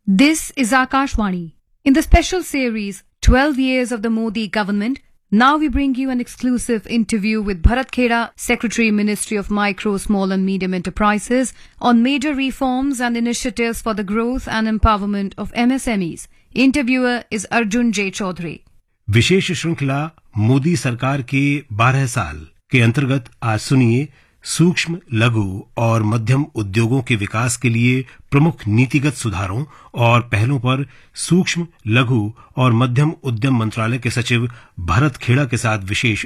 This is Akashvani. In the special series 12 Years of the Modi Government, now we bring you an exclusive interview with Bharat Kheda, Secretary, Ministry of Micro, Small and Medium Enterprises, on major reforms and initiatives for the growth and empowerment of MSMEs. Interviewer is Arjun J. Chaudhary. विशेष श्रृंखला मोदी सरकार के 12 साल के अंतर्गत आज सुनिए सूक्ष्म, लघु और मध्यम उद्योगों के विकास के लिए प्रमुख नीतिगत सुधारों और पहलों पर सूक्ष्म, लघु और मध्यम उद्यम मंत्रालय के सचिव भरत खेड़ा के साथ विशेष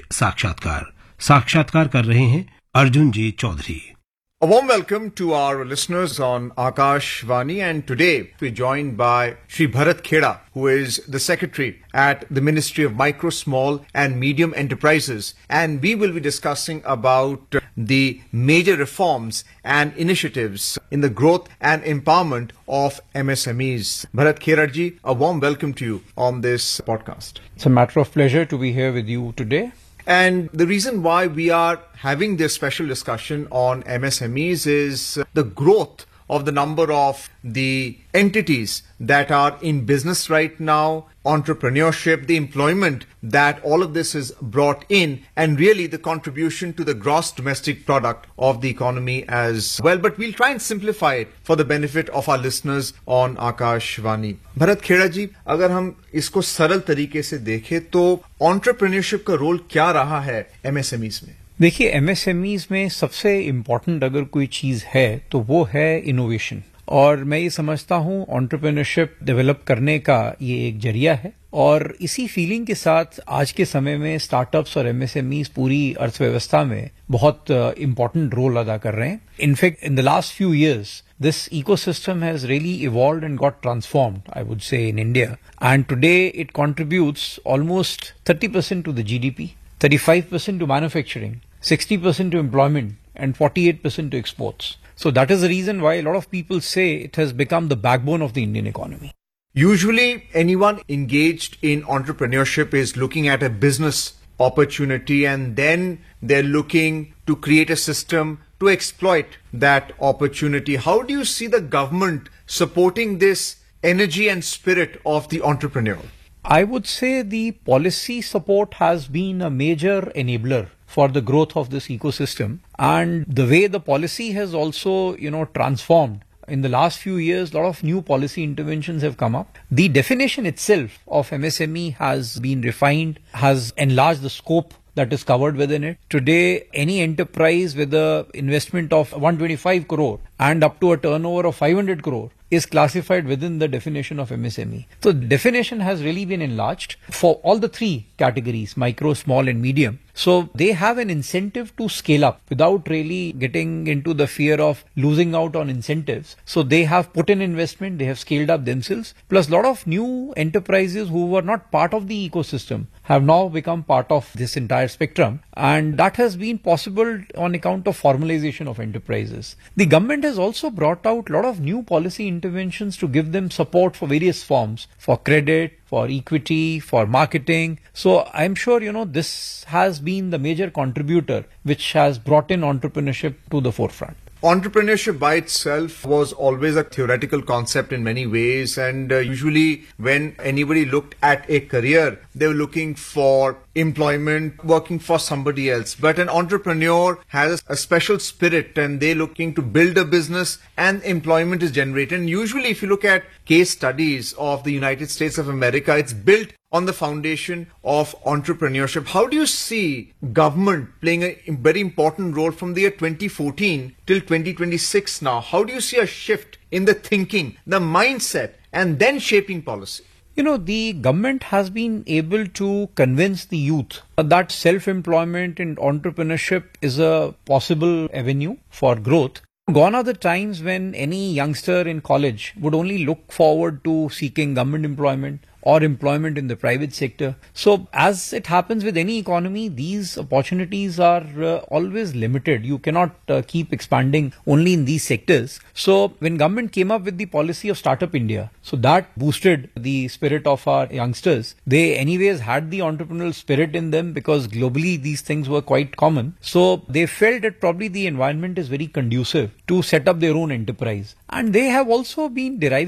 साक्षात्कार कर रहे हैं अर्जुन जी Chaudhary. A warm welcome to our listeners on Akashvani, and today we're joined by Shri Bharat Kheda, who is the Secretary at the Ministry of Micro, Small and Medium Enterprises, and we will be discussing about the major reforms and initiatives in the growth and empowerment of MSMEs. Bharat Kheda ji, a warm welcome to you on this podcast. It's a matter of pleasure to be here with you today. And the reason why we are having this special discussion on MSMEs is the growth of the number of the entities that are in business right now, entrepreneurship, the employment that all of this is brought in, and really the contribution to the gross domestic product of the economy as well. But we'll try and simplify it for the benefit of our listeners on Akashvani. Bharat Kheda ji, अगर हम इसको सरल तरीके से देखें तो entrepreneurship का role क्या रहा है MSMEs में? देखिए, एमएसएमईज में सबसे इम्पोर्टेंट अगर कोई चीज है तो वो है इनोवेशन, और मैं ये समझता हूँ एंटरप्रेन्योरशिप डेवलप करने का ये एक जरिया है। और इसी फीलिंग के साथ आज के समय में स्टार्टअप्स और एमएसएमईज पूरी अर्थव्यवस्था में बहुत इम्पोर्टेंट रोल अदा कर रहे हैं। In fact in the last few years this ecosystem has really evolved and got transformed, I would say, in India. And today it contributes almost 30% to the GDP, 35% to manufacturing, 60% to employment, and 48% to exports. So that is the reason why a lot of people say it has become the backbone of the Indian economy. Usually anyone engaged in entrepreneurship is looking at a business opportunity, and then they're looking to create a system to exploit that opportunity. How do you see the government supporting this energy and spirit of the entrepreneur? I would say the policy support has been a major enabler for the growth of this ecosystem, and the way the policy has also, transformed. In the last few years, a lot of new policy interventions have come up. The definition itself of MSME has been refined, has enlarged the scope that is covered within it. Today, any enterprise with an investment of 125 crore and up to a turnover of 500 crore is classified within the definition of MSME. So the definition has really been enlarged for all the three categories, micro, small and medium. So they have an incentive to scale up without really getting into the fear of losing out on incentives. So they have put in investment, they have scaled up themselves. Plus a lot of new enterprises who were not part of the ecosystem have now become part of this entire spectrum. And that has been possible on account of formalization of enterprises. The government has also brought out a lot of new policy interventions to give them support for various forms, for credit, for equity, for marketing. So I'm sure, this has been the major contributor which has brought in entrepreneurship to the forefront. Entrepreneurship by itself was always a theoretical concept in many ways, and usually when anybody looked at a career, they were looking for employment, working for somebody else. But an entrepreneur has a special spirit, and they're looking to build a business, and employment is generated. And usually if you look at case studies of the United States of America, it's built on the foundation of entrepreneurship. How do you see government playing a very important role from the year 2014 till 2026 now? How do you see a shift in the thinking, the mindset, and then shaping policy? The government has been able to convince the youth that self-employment and entrepreneurship is a possible avenue for growth. Gone are the times when any youngster in college would only look forward to seeking government employment or employment in the private sector. So as it happens with any economy, these opportunities are always limited. You cannot keep expanding only in these sectors. So when government came up with the policy of Startup India, so that boosted the spirit of our youngsters. They anyways had the entrepreneurial spirit in them because globally these things were quite common. So they felt that probably the environment is very conducive to set up their own enterprise. And they have also been deriving